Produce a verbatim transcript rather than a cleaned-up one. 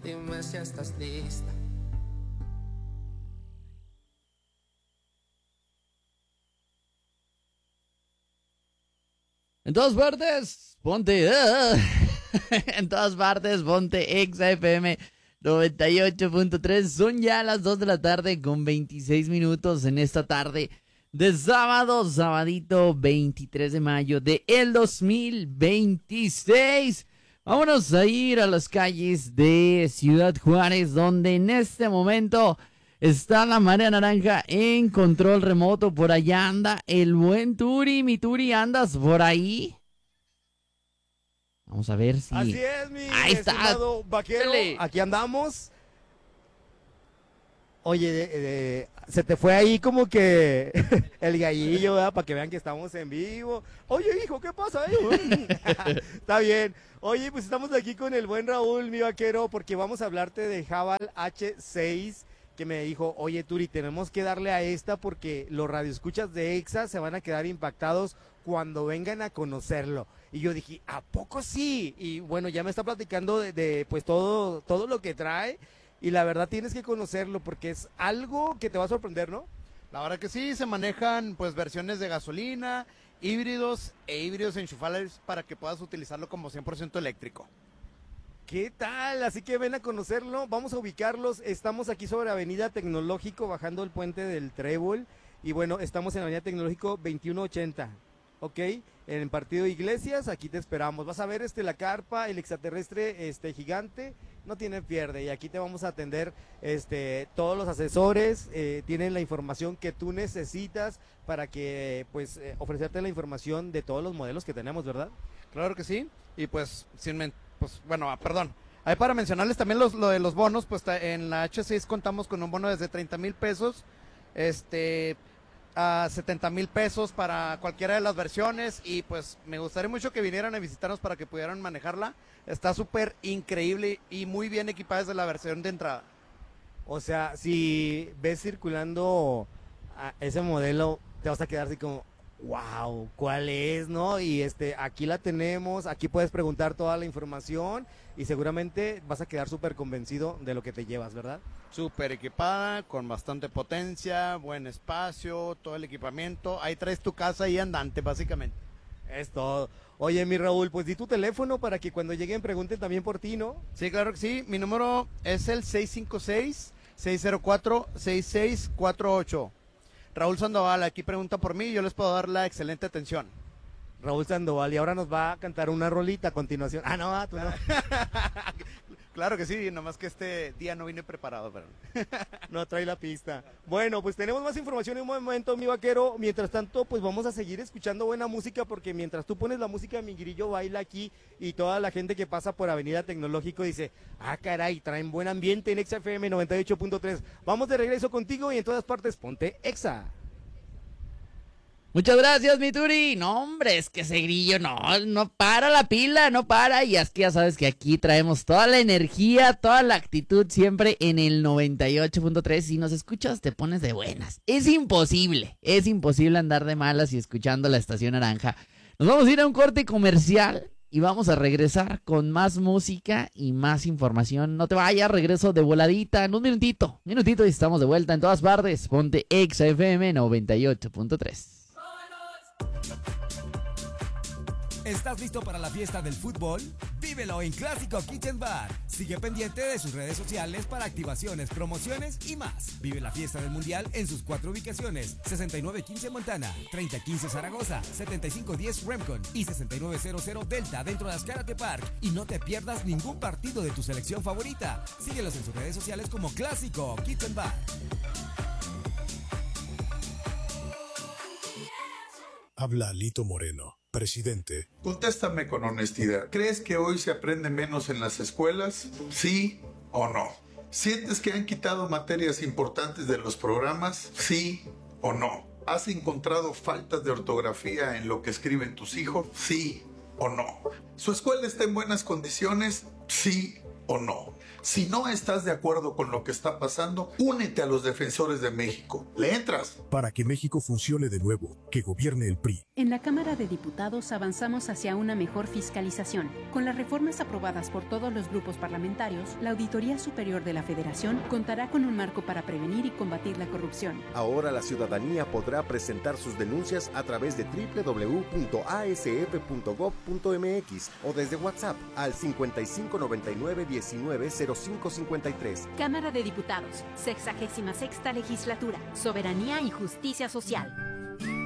Dime si estás lista. En todas partes, ponte. Uh, en todas partes, ponte Exa F M noventa y ocho punto tres. Son ya las dos de la tarde con veintiséis minutos en esta tarde de sábado, sabadito veintitrés de mayo de el dos mil veintiséis. Vámonos a ir a las calles de Ciudad Juárez, donde en este momento está la marea naranja en control remoto. Por allá anda el buen Turi. Mi Turi, ¿andas por ahí? Vamos a ver si... Así es, mi Ahí está. estimado vaquero. Dale. Aquí andamos. Oye, de, de, se te fue ahí como que el gallillo, ¿verdad? Para que vean que estamos en vivo. Oye, hijo, ¿qué pasa? Está bien. Oye, pues estamos aquí con el buen Raúl, mi vaquero, porque vamos a hablarte de Jabal H seis, que me dijo, oye, Turi, tenemos que darle a esta porque los radioescuchas de Exa se van a quedar impactados cuando vengan a conocerlo. Y yo dije, ¿a poco sí? Y bueno, ya me está platicando de, de pues todo, todo lo que trae. Y la verdad tienes que conocerlo porque es algo que te va a sorprender, ¿no? La verdad que sí, se manejan pues versiones de gasolina, híbridos e híbridos enchufables para que puedas utilizarlo como cien por ciento eléctrico. ¿Qué tal? Así que ven a conocerlo, vamos a ubicarlos. Estamos aquí sobre Avenida Tecnológico, bajando el puente del Trébol. Y bueno, estamos en Avenida Tecnológico veintiuno ochenta, ¿ok? En el Partido Iglesias, aquí te esperamos. Vas a ver este la carpa, el extraterrestre este gigante, no tiene pierde. Y aquí te vamos a atender este todos los asesores, eh, tienen la información que tú necesitas para que pues eh, ofrecerte la información de todos los modelos que tenemos, ¿verdad? Claro que sí, y pues sin men- pues bueno, ah, perdón. Ahí para mencionarles también los, lo de los bonos, pues ta- en la H seis contamos con un bono desde treinta mil pesos, este, a setenta mil pesos para cualquiera de las versiones, y pues me gustaría mucho que vinieran a visitarnos para que pudieran manejarla. Está súper increíble y muy bien equipada desde la versión de entrada. O sea, si ves circulando a ese modelo, te vas a quedar así como, wow, ¿cuál es, no? Y este, aquí la tenemos, aquí puedes preguntar toda la información y seguramente vas a quedar súper convencido de lo que te llevas, ¿verdad? Súper equipada, con bastante potencia, buen espacio, todo el equipamiento. Ahí traes tu casa ahí andante, básicamente. Es todo. Oye, mi Raúl, pues di tu teléfono para que cuando lleguen pregunten también por ti, ¿no? Sí, claro que sí. Mi número es el seis cinco seis, seis cero cuatro, seis seis cuatro ocho. Raúl Sandoval, aquí pregunta por mí y yo les puedo dar la excelente atención. Raúl Sandoval, y ahora nos va a cantar una rolita a continuación. Ah, no, ah, tú no. Claro que sí, nomás que este día no vine preparado, pero... No trae la pista. Bueno, pues tenemos más información en un momento, mi vaquero. Mientras tanto, pues vamos a seguir escuchando buena música, porque mientras tú pones la música, mi grillo baila aquí y toda la gente que pasa por Avenida Tecnológico dice, ah, caray, traen buen ambiente en Exa F M noventa y ocho punto tres. Vamos de regreso contigo y en todas partes ponte Exa. Muchas gracias, mi Turi. No, hombre, es que ese grillo no, no para la pila, no para. Y es que ya sabes que aquí traemos toda la energía, toda la actitud siempre en el noventa y ocho punto tres. Si nos escuchas, te pones de buenas. Es imposible, es imposible andar de malas y escuchando la Estación Naranja. Nos vamos a ir a un corte comercial y vamos a regresar con más música y más información. No te vayas, regreso de voladita en un minutito. Minutito y estamos de vuelta en todas partes. Ponte Exa F M noventa y ocho punto tres. ¿Estás listo para la fiesta del fútbol? Vívelo en Clásico Kitchen Bar. Sigue pendiente de sus redes sociales para activaciones, promociones y más. Vive la fiesta del Mundial en sus cuatro ubicaciones: sesenta y nueve quince Montana, treinta quince Zaragoza, setenta y cinco diez Remcon y sesenta y nueve cero cero Delta dentro de Azcárate Park. Y no te pierdas ningún partido de tu selección favorita. Síguelos en sus redes sociales como Clásico Kitchen Bar. Habla Lito Moreno, presidente. Contéstame con honestidad. ¿Crees que hoy se aprende menos en las escuelas? ¿Sí o no? ¿Sientes que han quitado materias importantes de los programas? ¿Sí o no? ¿Has encontrado faltas de ortografía en lo que escriben tus hijos? ¿Sí o no? ¿Su escuela está en buenas condiciones? ¿Sí o no? Si no estás de acuerdo con lo que está pasando, únete a los defensores de México. ¿Le entras? Para que México funcione de nuevo, que gobierne el P R I. En la Cámara de Diputados avanzamos hacia una mejor fiscalización. Con las reformas aprobadas por todos los grupos parlamentarios, la Auditoría Superior de la Federación contará con un marco para prevenir y combatir la corrupción. Ahora la ciudadanía podrá presentar sus denuncias a través de doble u doble u doble u punto a s f punto gob punto m x o desde WhatsApp al cincuenta y cinco noventa y nueve diecinueve cero cinco cincuenta y tres. Cámara de Diputados, sexagésima sexta legislatura, Soberanía y Justicia Social.